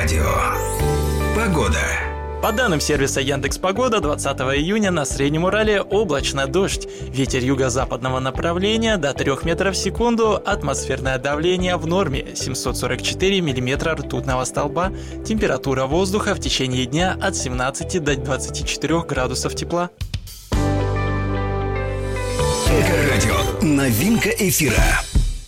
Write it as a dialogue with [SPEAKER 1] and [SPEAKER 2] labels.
[SPEAKER 1] Эльдорадио. Погода.
[SPEAKER 2] По данным сервиса Яндекс.Погода, 20 июня на Среднем Урале облачно, дождь. Ветер юго-западного направления до 3 метров в секунду. Атмосферное давление в норме 744 миллиметра ртутного столба. Температура воздуха в течение дня от 17 до 24 градусов тепла.
[SPEAKER 1] Эльдорадио. Новинка эфира.